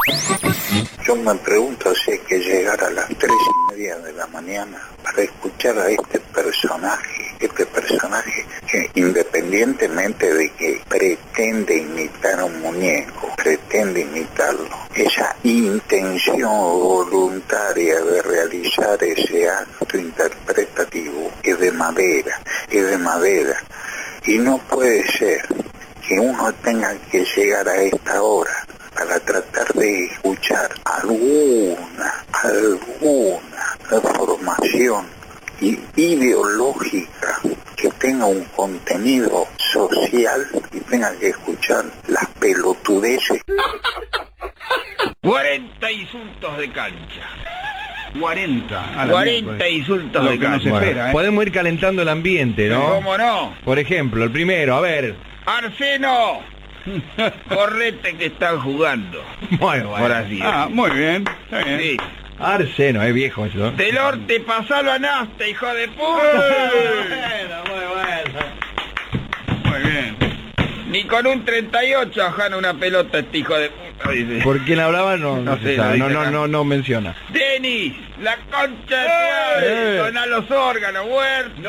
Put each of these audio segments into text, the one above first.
Yo me pregunto si hay que llegar a las 3:30 de la mañana para escuchar a este personaje que independientemente de que pretende imitar a un muñeco, pretende imitarlo, esa intención voluntaria de realizar ese acto interpretativo es de madera, y no puede ser que uno tenga que llegar a esta hora para tratar de escuchar alguna formación ideológica que tenga un contenido social y tenga que escuchar las pelotudeces. 40 insultos de cancha. 40 insultos de cancha. No se espera, Podemos ir calentando el ambiente, ¿no? ¿Cómo no? Por ejemplo, el primero, a ver. Arseno, correte que están jugando. Bueno. Por así muy bien, está bien. sí. Arseno, es viejo eso. Delorte, pasalo a Nasta, hijo de puta. Muy bien. Ni con un 38 ajana una pelota este hijo de puta, dice. ¿Por quién hablaba? No sé, se sabe. lo dice acá. No menciona. Denis, la concha de tu madre, dona los órganos, Huerta.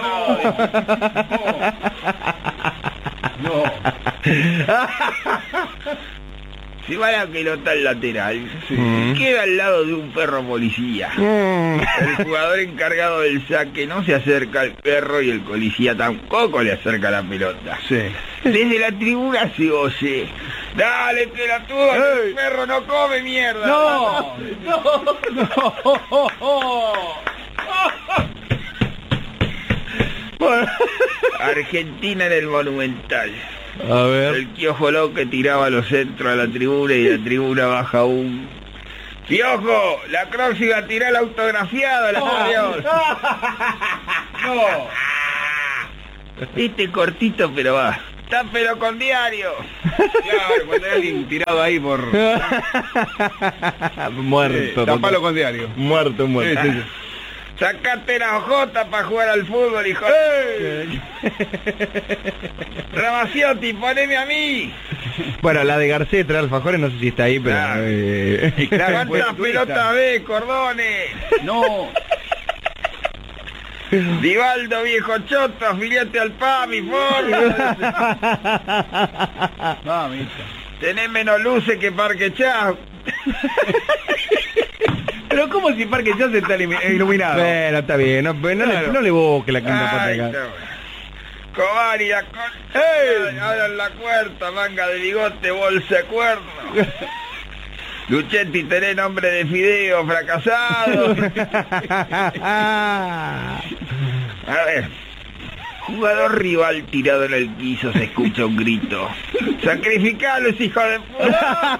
No. Si va la pelota al lateral, queda al lado de un perro policía. El jugador encargado del saque no se acerca al perro y el policía tampoco le acerca la pelota. Sí. Desde la tribuna se oye: dale, pelotudo, que el perro no come mierda. No. Argentina en el Monumental. A ver. El Piojo López tiraba los centros a la tribuna y la tribuna baja un... ¡Piojo! La próxima tirá el autografiado, la adiós. No. Este cortito, pero va. Tápelo con diario. Claro, cuando hay alguien tirado ahí por... Muerto. Tapalo con diario. Muerto. Sí. Sacate la ojota para jugar al fútbol, hijo. Ramaciotti, poneme a mí. Bueno, la de Garcés trae alfajores, no sé si está ahí, pero... Claro. ¿Cuántas pelotas ves, Cordones? No. Divaldo, viejo choto, afiliate al PAMI, Mamita. Tenés menos luces que Parque Chao. Pero ¿cómo si Parque ya se está iluminado? Bueno, está bien, no le busque la quinta pata Ay, de gato. no. Cobari, la concha. Abran la puerta, manga de bigote, bolsa de cuerno. Luchetti, tenés nombre de fideo, fracasado. A ver. Jugador rival tirado en el piso, se escucha un grito. ¡Sacrificalos, hijo de puta!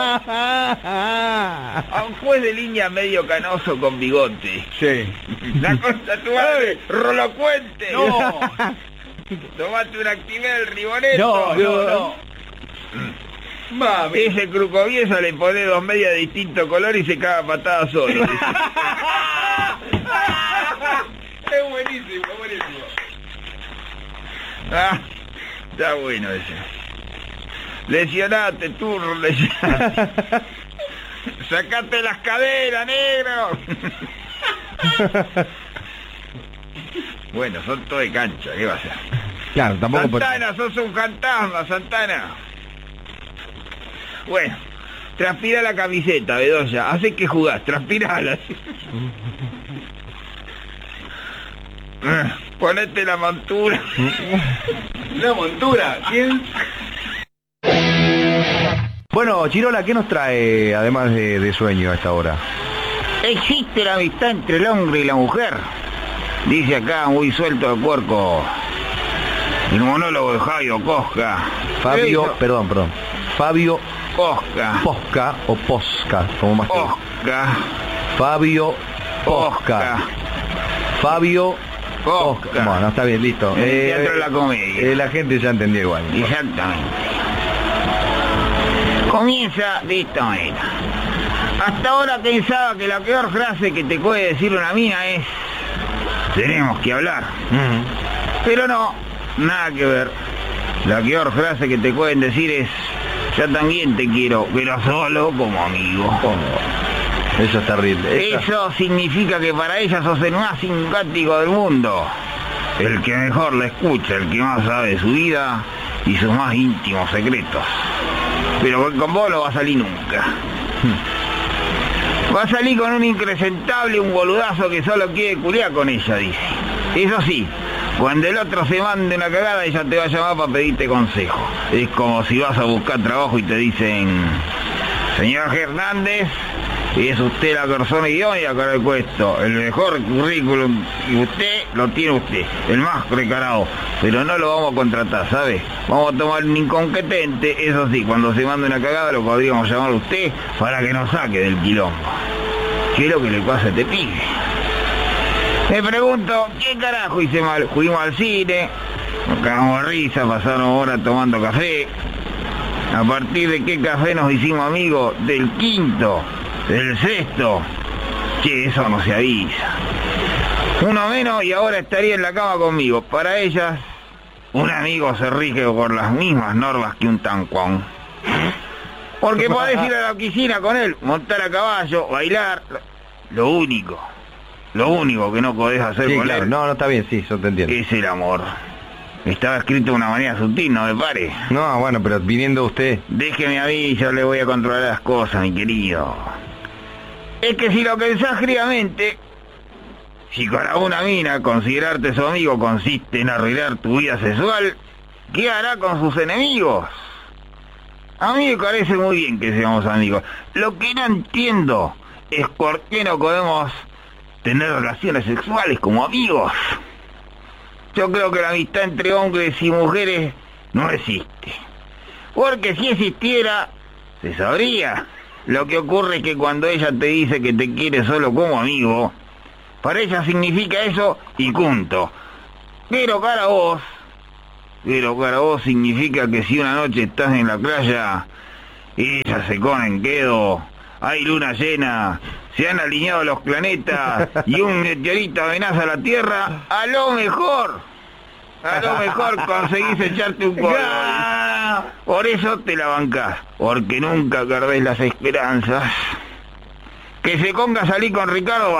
A un juez de línea medio canoso con bigote. Sí. ¡La concha tu madre! ¡Rolocuente! No. ¡Tomate un Actimel, Riboneto! No. Mami. Ese crucoviesa le pone dos medias de distinto color y se caga a patadas solo. Es buenísimo. Ah, está bueno ese. Lesionate, turro, lesionate. Sacate las caderas, negro. Bueno, son todo de cancha, ¿qué va a hacer? Claro, tampoco... Santana, sos un fantasma, Santana. Bueno, transpira la camiseta, Bedoya. Hace que jugás, transpirala. Ponete la montura. ¿La montura? ¿Quién? Bueno, Chirola, ¿qué nos trae, además de sueño a esta hora? Existe la amistad entre el hombre y la mujer. Dice acá, muy suelto de puerco, el monólogo de Jairo Cosca. Fabio, perdón. Fabio Cosca. Posca o Posca, como más. Cosca. Fabio Posca. Fabio Cosca. Bueno, está bien, listo. En el teatro de la comedia. La gente ya entendió igual. Exactamente. Comienza de esta manera. Hasta ahora pensaba que la peor frase que te puede decir una mina es: tenemos que hablar. Pero no, nada que ver. La peor frase que te pueden decir es: Yo también te quiero, pero solo como amigo. Eso es terrible. Eso significa que para ella sos el más simpático del mundo. El que mejor la escucha, el que más sabe de su vida y sus más íntimos secretos. Pero con vos no va a salir nunca. Va a salir con un impresentable, un boludazo que solo quiere culiar con ella, dice. Eso sí, cuando el otro se mande una cagada, ella te va a llamar para pedirte consejo. Es como si vas a buscar trabajo y te dicen: señor Hernández, es usted la persona idónea para el puesto. El mejor currículum y usted lo tiene usted, el más preparado. Pero no lo vamos a contratar, ¿sabe? Vamos a tomar un incompetente. Eso sí, cuando se mande una cagada lo podríamos llamar a usted para que nos saque del quilombo. ¿Qué es lo que le pasa a este pibe? Me pregunto, ¿qué carajo hice mal? Fuimos al cine, nos cagamos de risa, pasaron horas tomando café. ¿A partir de qué café nos hicimos amigos? Del quinto, del sexto. Che, eso no se avisa. Uno menos y ahora estaría en la cama conmigo. Para ellas, un amigo se rige por las mismas normas que un tancón. Porque podés ir a la piscina con él, montar a caballo, bailar. Lo único que no podés hacer Sí, con claro. él No, está bien, sí, yo te entiendo. es el amor. Estaba escrito de una manera sutil, no me pare. No, bueno, pero viniendo usted... Déjeme a mí, yo le voy a controlar las cosas, mi querido. Es que si lo pensás fríamente, si con alguna mina considerarte su amigo consiste en arruinar tu vida sexual, ¿qué hará con sus enemigos? A mí me parece muy bien que seamos amigos. Lo que no entiendo es por qué no podemos tener relaciones sexuales como amigos. Yo creo que la amistad entre hombres y mujeres no existe. Porque si existiera, se sabría. Lo que ocurre es que cuando ella te dice que te quiere solo como amigo, para ella significa eso y punto. Pero para vos significa que si una noche estás en la playa, ella se come en quedo, hay luna llena, se han alineado los planetas y un meteorito amenaza a la Tierra, a lo mejor conseguís echarte un polvo. Por eso te la bancás, porque nunca perdés las esperanzas. Que se ponga a salir con Ricardo,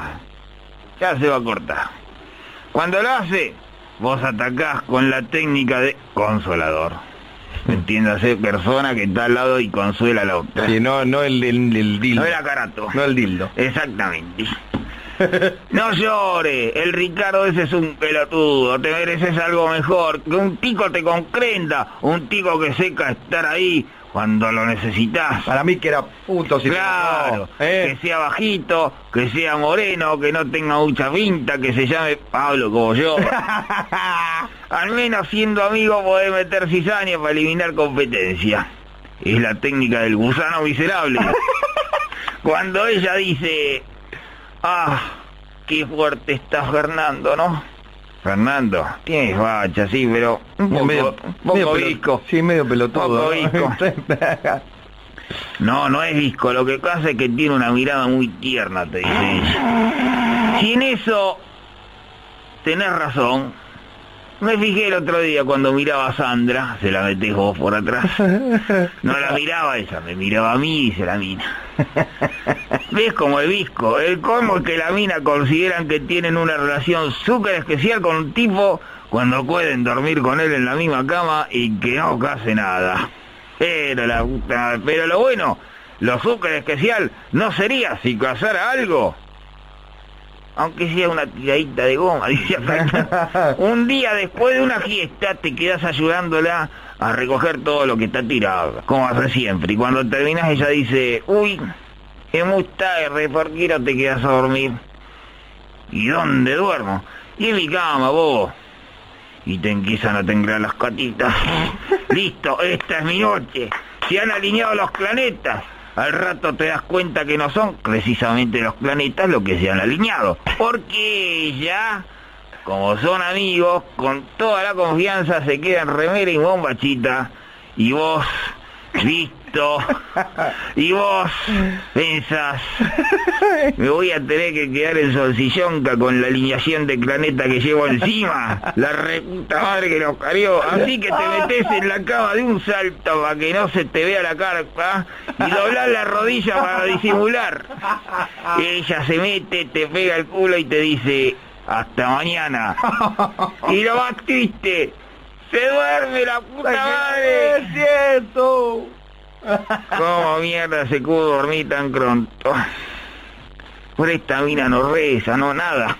ya se va a cortar. Cuando lo hace, vos atacás con la técnica de consolador. Entiéndase, persona que está al lado y consuela a la otra. Sí, no el dildo. No el acarato. No el dildo. Exactamente. No llores, el Ricardo ese es un pelotudo, te mereces algo mejor, que un tico te comprenda, un tico que sepa estar ahí cuando lo necesitas. Para mí que era punto. Si Claro, que sea bajito, que sea moreno, que no tenga mucha pinta, que se llame Pablo como yo. Al menos siendo amigo podés meter cizaña para eliminar competencia. Es la técnica del gusano miserable. Cuando ella dice: qué fuerte está Fernando, ¿no? Fernando, tienes facha, sí, pero un poco visco. Sí, medio pelotudo. Poco visco. No es visco, lo que pasa es que tiene una mirada muy tierna, te dice ella. Si en eso tenés razón, me fijé el otro día cuando miraba a Sandra, se la metés vos por atrás. No la miraba ella, me miraba a mí, dice la mina. ¿Ves como el visco? El colmo es que la mina consideran que tienen una relación súper especial con un tipo cuando pueden dormir con él en la misma cama y que no case nada. Pero lo bueno, lo súper especial no sería si casara algo, aunque sea una tiradita de goma, dice acá. Un día después de una fiesta te quedas ayudándola a recoger todo lo que está tirado, como hace siempre, y cuando terminas ella dice: uy, es muy tarde, ¿por qué no te quedas a dormir? ¿Y dónde duermo? Y en mi cama, vos. Y te empiezan a temblar las patitas. Listo, esta es mi noche. Se han alineado los planetas. Al rato te das cuenta que no son precisamente los planetas los que se han alineado. Porque ella, como son amigos, con toda la confianza se queda en remera y bombachita. Y vos, viste esto y vos pensás, me voy a tener que quedar en Solsillonca con la alineación de Planeta que llevo encima, la reputa madre que nos parió, así que te metés en la cama de un salto para que no se te vea la carpa y doblás la rodilla para disimular. Y ella se mete, te pega el culo y te dice, hasta mañana. Y lo más triste, se duerme la puta madre. ¡Es cierto! ¿Cómo mierda se pudo dormir tan pronto? Por esta mina no reza, no nada.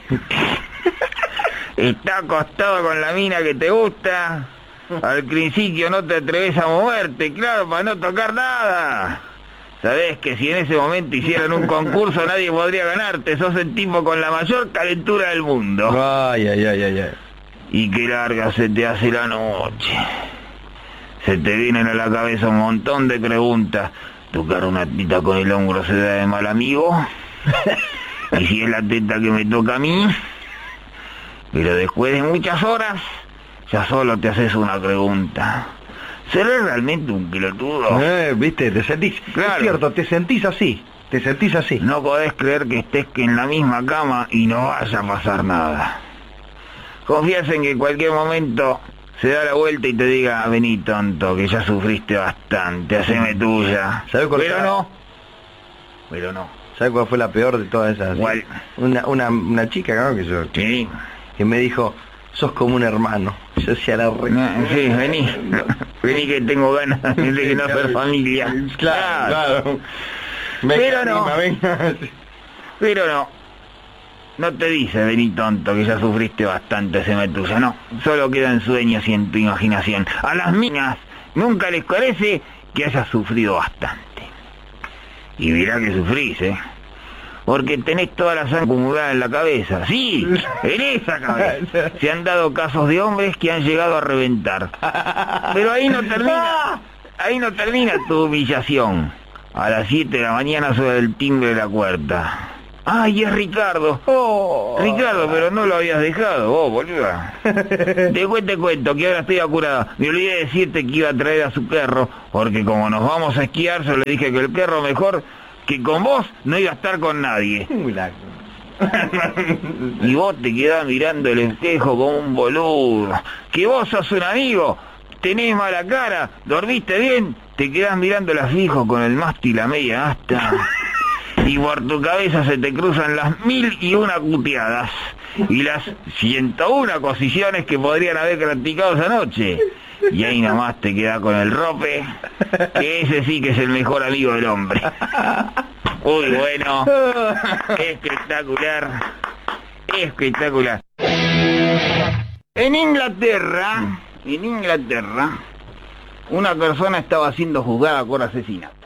Está acostado con la mina que te gusta. Al principio no te atreves a moverte, claro, para no tocar nada. Sabés que si en ese momento hicieran un concurso nadie podría ganarte. Sos el tipo con la mayor calentura del mundo. Ay. Y qué larga se te hace la noche. Se te vienen a la cabeza un montón de preguntas. ¿Tocar una teta con el hombro se da de mal amigo? ¿Y si es la teta que me toca a mí? Pero después de muchas horas, ya solo te haces una pregunta. ¿Seré realmente un pelotudo? ¿Viste? Te sentís... Claro. Es cierto, te sentís así. No podés creer que estés en la misma cama y no vaya a pasar nada. Confías en que en cualquier momento se da la vuelta y te diga, vení tonto, que ya sufriste bastante, haceme tuya. ¿Sabés cuál Pero fue? Pero no. ¿Sabes cuál fue la peor de todas esas? ¿Cuál? Una chica, ¿no? Sí. Que me dijo, sos como un hermano. Yo decía la re... Sí, vení. Vení que tengo ganas de que no ser familia. Claro. Pero no. Venga. Pero no. No te dice, vení tonto, que ya sufriste bastante, haceme tuya. No, solo quedan sueños y en tu imaginación. A las minas nunca les parece que hayas sufrido bastante. Y mirá que sufrís, porque tenés toda la sangre acumulada en la cabeza. Sí, en esa cabeza. Se han dado casos de hombres que han llegado a reventar. Pero ahí no termina tu humillación. A las 7 de la mañana suena el timbre de la puerta. ¡Ay, es Ricardo! Oh. Ricardo, pero no lo habías dejado, vos, boluda. Después te cuento que ahora estoy apurada. Me olvidé de decirte que iba a traer a su perro, porque como nos vamos a esquiar, yo le dije que el perro mejor que con vos no iba a estar con nadie. Y vos te quedás mirando el espejo como un boludo. Que vos sos un amigo, tenés mala cara, dormiste bien, te quedás mirándola fijo con el mástil a media asta. Y por tu cabeza se te cruzan las 1001 cuteadas y las 101 cosiciones que podrían haber practicado esa noche. Y ahí nomás te queda con el rope, que ese sí que es el mejor amigo del hombre. Uy, bueno, espectacular. En Inglaterra, una persona estaba siendo juzgada por asesinato.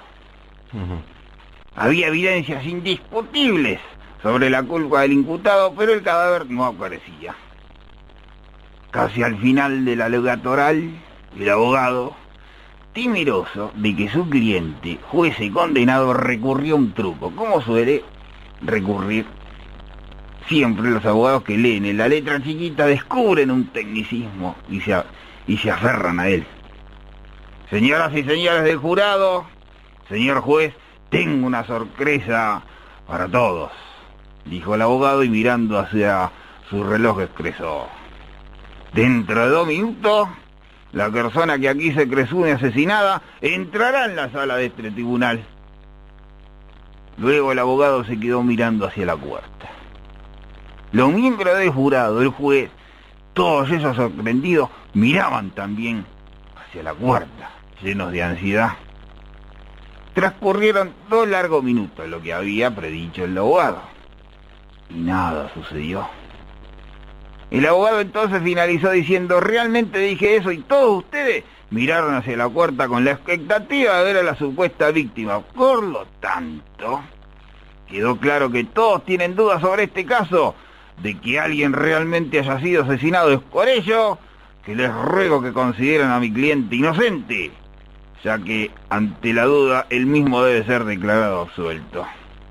Había evidencias indiscutibles sobre la culpa del imputado, pero el cadáver no aparecía. Casi al final de la legatoral, el abogado, temeroso de que su cliente fuese condenado, recurrió a un truco. ¿Cómo suele recurrir siempre los abogados que leen en la letra chiquita? Descubren un tecnicismo y se aferran a él. Señoras y señores del jurado, señor juez, tengo una sorpresa para todos, dijo el abogado y mirando hacia su reloj expresó. Dentro de 2 minutos, la persona que aquí se presume asesinada entrará en la sala de este tribunal. Luego el abogado se quedó mirando hacia la puerta. Los miembros del jurado, el juez, todos esos sorprendidos, miraban también hacia la puerta, llenos de ansiedad. Transcurrieron 2 largos minutos, lo que había predicho el abogado, y nada sucedió. El abogado entonces finalizó diciendo, realmente dije eso y todos ustedes miraron hacia la puerta con la expectativa de ver a la supuesta víctima. Por lo tanto, quedó claro que todos tienen dudas sobre este caso, de que alguien realmente haya sido asesinado. Es por ello que les ruego que consideren a mi cliente inocente, ya que ante la duda él mismo debe ser declarado absuelto.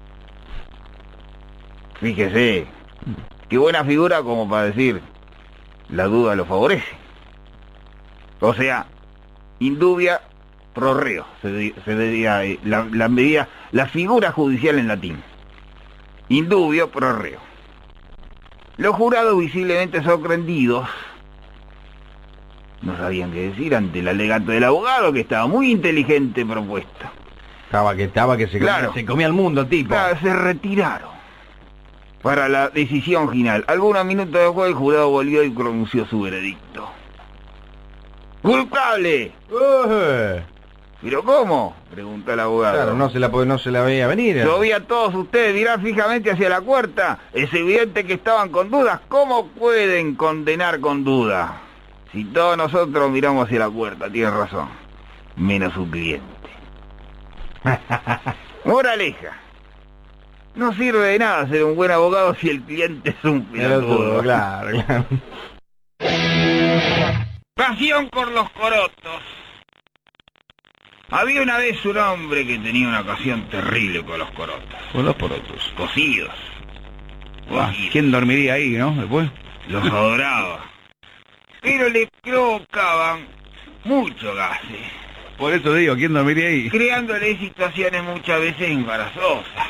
Fíjese, qué buena figura como para decir, la duda lo favorece. O sea, indubia pro reo, se diría la medida, la figura judicial en latín. Indubio pro reo. Los jurados, visiblemente sorprendidos, no sabían qué decir ante el alegato del abogado, que estaba muy inteligente propuesta. Estaba que se comía el mundo, tipo. Claro, se retiraron para la decisión final. Algunos minutos después el jurado volvió y pronunció su veredicto. ¡Culpable! ¿Pero cómo?, preguntó el abogado. Claro, no se la veía venir. Yo vi a todos ustedes mirar fijamente hacia la puerta. Es evidente que estaban con dudas. ¿Cómo pueden condenar con duda? Si todos nosotros miramos hacia la puerta, tienen razón. Menos su cliente. Moraleja. No sirve de nada ser un buen abogado si el cliente es un pelotudo. Claro. Pasión por los corotos. Había una vez un hombre que tenía una ocasión terrible con los corotos. Con los porotos. Cocidos. ¿Quién dormiría ahí, no? Después. Los adoraba. Pero le provocaban mucho gases. Por eso digo, ¿quién dormiría ahí? Creándole situaciones muchas veces embarazosas.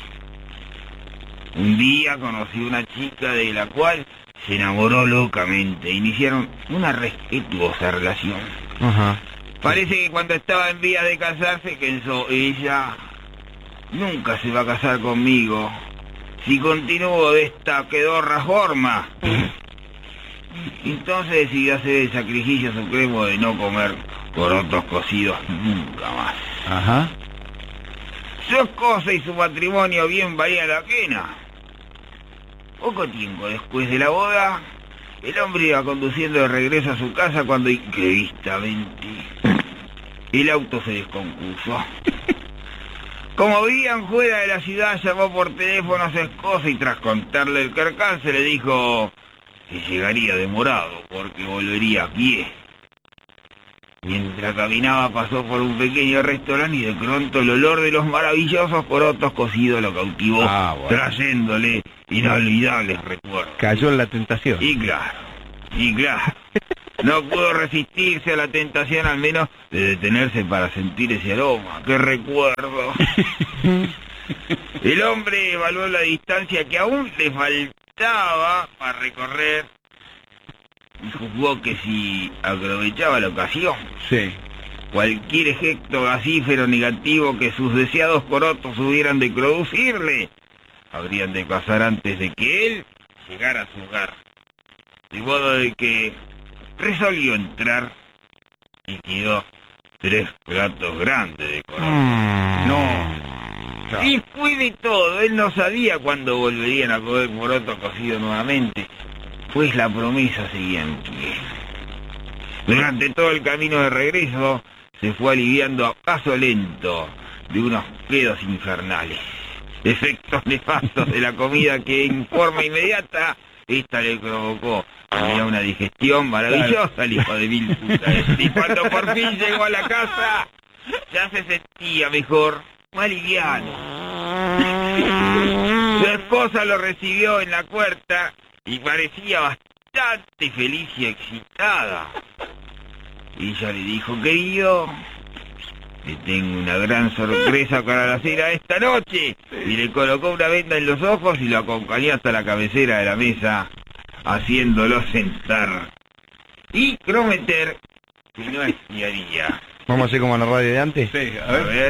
Un día conocí una chica de la cual se enamoró locamente. Iniciaron una respetuosa relación. Ajá. Parece que cuando estaba en vías de casarse pensó, ella nunca se va a casar conmigo si continúo de esta pedorra forma. Entonces decidió hacer el sacrificio supremo de no comer porotos cocidos nunca más. Ajá. Su esposa y su matrimonio bien valían la pena. Poco tiempo después de la boda, el hombre iba conduciendo de regreso a su casa cuando imprevistamente el auto se descompuso. Como vivían fuera de la ciudad, llamó por teléfono a su esposa y tras contarle el percance le dijo que llegaría demorado porque volvería a pie. Mientras caminaba pasó por un pequeño restaurante y de pronto el olor de los maravillosos porotos cocidos lo cautivó, trayéndole inolvidables recuerdos. Cayó en la tentación. Y claro, no pudo resistirse a la tentación al menos de detenerse para sentir ese aroma. ¡Qué recuerdo! El hombre evaluó la distancia que aún le faltaba para recorrer y juzgó que si aprovechaba la ocasión, cualquier gesto gasífero negativo que sus deseados porotos hubieran de producirle, habrían de pasar antes de que él llegara a su hogar. De modo de que resolvió entrar y quedó 3 platos grandes de corotos. Y fue de todo, él no sabía cuándo volverían a comer poroto cocido nuevamente, pues la promesa seguía en pie. Durante todo el camino de regreso se fue aliviando a paso lento de unos pedos infernales, efectos nefastos de la comida que en forma inmediata esta le provocó. Tenía una digestión maravillosa el hijo de mil putas. Y cuando por fin llegó a la casa, ya se sentía mejor, más liviano. Su esposa lo recibió en la puerta y parecía bastante feliz y excitada. Ella le dijo, querido, le tengo una gran sorpresa para la cena esta noche. Y le colocó una venda en los ojos y lo acompañó hasta la cabecera de la mesa, haciéndolo sentar y prometer que no espiaría. ¿Vamos a hacer como en la radio de antes? Sí, A ver.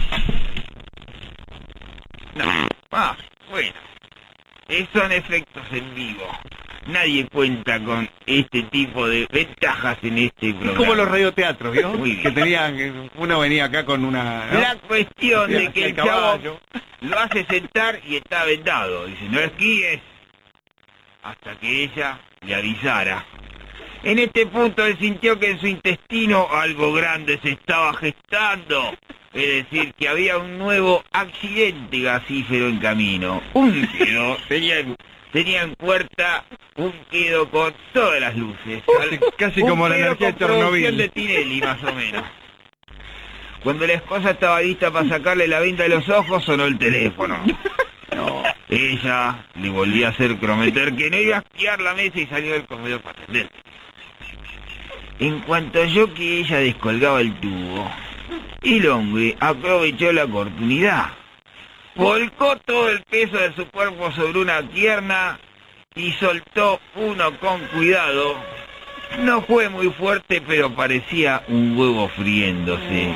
No. Bueno. Son efectos en vivo. Nadie cuenta con este tipo de ventajas en este programa. Es como los radioteatros, ¿vio? Muy bien. Que tenían, uno venía acá con una... ¿no? La cuestión de que el chavo caballo lo hace sentar y está vendado. Dice, no esquíes, hasta que ella le avisara. En este punto él sintió que en su intestino algo grande se estaba gestando. Es decir, que había un nuevo accidente gasífero en camino. Un quedo, tenía en puerta un quedo con todas las luces. Casi como la energía de Chernobyl. De Tinelli, más o menos. Cuando la esposa estaba lista para sacarle la venda de los ojos, sonó el teléfono. Ella le volvió a hacer prometer que no iba a espiar la mesa y salió del comedor para atender. En cuanto oyó que ella descolgaba el tubo, Y el hombre aprovechó la oportunidad. Volcó todo el peso de su cuerpo sobre una pierna y soltó uno con cuidado. No fue muy fuerte, pero parecía un huevo friéndose.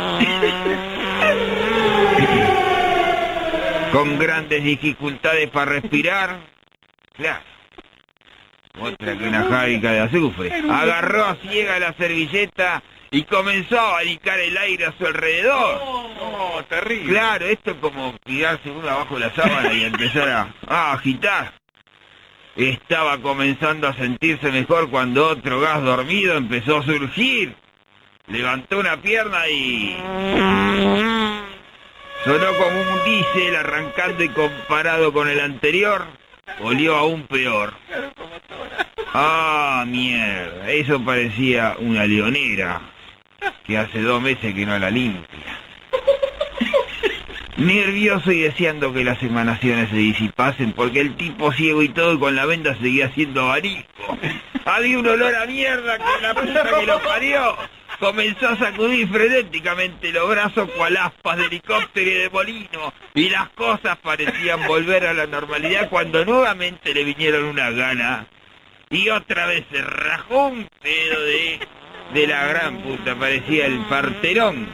Con grandes dificultades para respirar. Claro. Otra que una fábrica de azufre. Agarró a ciega la servilleta y comenzó a abanicar el aire a su alrededor. No, terrible. Claro, esto es como tirarse uno abajo de la sábana y empezar a agitar. Estaba comenzando a sentirse mejor cuando otro gas dormido empezó a surgir. Levantó una pierna y... sonó como un diésel arrancando y comparado con el anterior, olió aún peor. Ah, mierda, eso parecía una leonera, que hace 2 meses que no la limpia. Nervioso y deseando que las emanaciones se disipasen, porque el tipo ciego y todo y con la venda seguía haciendo abanico. Había un olor a mierda que la puta que lo parió. Comenzó a sacudir frenéticamente los brazos cual aspas de helicóptero y de molino, y las cosas parecían volver a la normalidad cuando nuevamente le vinieron una gana. Y otra vez se rajó un pedo de la gran puta, parecía el Parterón.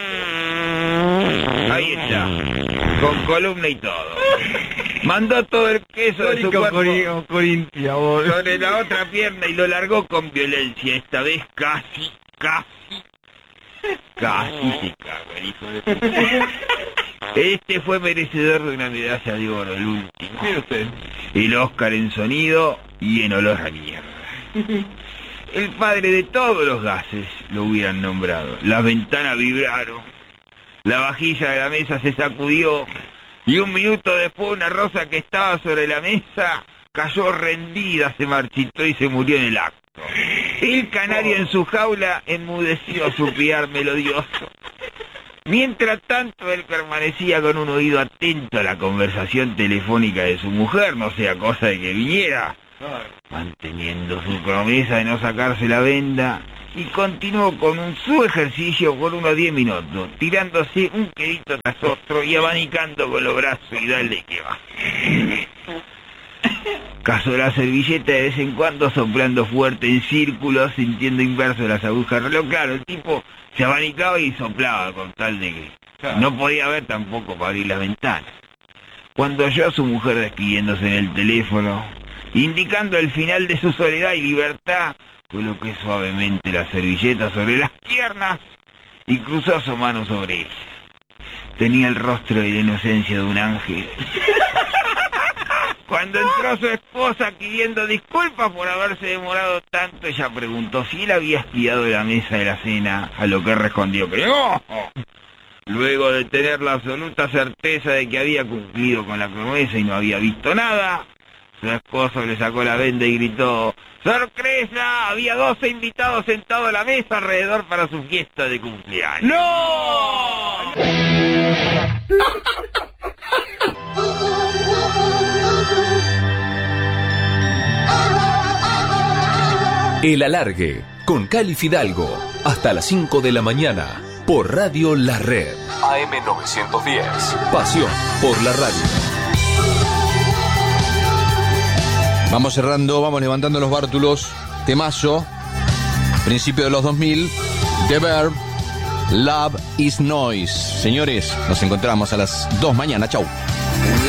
Ahí está, con columna y todo. Mandó todo el queso de su cuerpo sobre la otra pierna y lo largó con violencia. Esta vez casi se caga el hijo de puta. Este fue merecedor de una medalla de oro, el último. Mire usted. El Oscar en sonido y en olor a mierda. El padre de todos los gases lo hubieran nombrado. Las ventanas vibraron, la vajilla de la mesa se sacudió y 1 minuto después una rosa que estaba sobre la mesa cayó rendida, se marchitó y se murió en el acto. El canario en su jaula enmudeció a su piar melodioso. Mientras tanto, él permanecía con un oído atento a la conversación telefónica de su mujer, no sea cosa de que viniera, manteniendo su promesa de no sacarse la venda, y continuó con su ejercicio por unos 10 minutos, tirándose un quedito tras otro y abanicando con los brazos y dale que va. Cazó la servilleta de vez en cuando, soplando fuerte en círculos, sintiendo inverso las agujas del reloj. Claro, el tipo se abanicaba y soplaba con tal de que no podía ver tampoco para abrir las ventanas. Cuando oyó a su mujer despidiéndose en el teléfono, indicando el final de su soledad y libertad, colocó suavemente la servilleta sobre las piernas y cruzó su mano sobre ella. Tenía el rostro y la inocencia de un ángel. Cuando entró su esposa pidiendo disculpas por haberse demorado tanto, ella preguntó si él había espiado la mesa de la cena, a lo que respondió que no. Luego de tener la absoluta certeza de que había cumplido con la promesa y no había visto nada, su esposo le sacó la venda y gritó: ¡sorpresa! Había 12 invitados sentados a la mesa alrededor para su fiesta de cumpleaños. ¡No! El Alargue, con Cali Fidalgo, hasta las 5 de la mañana, por Radio La Red. AM910, pasión por la radio. Vamos cerrando, vamos levantando los bártulos. Temazo, principio de los 2000, The Verb, Love is Noise. Señores, nos encontramos a las 2 mañana. Chau.